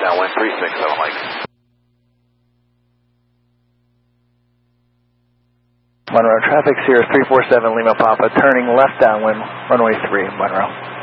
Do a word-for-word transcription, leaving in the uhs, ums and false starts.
downwind three six seven Mike. Monroe, traffic Sierra three four seven Lima Papa, turning left downwind, runway three, Monroe.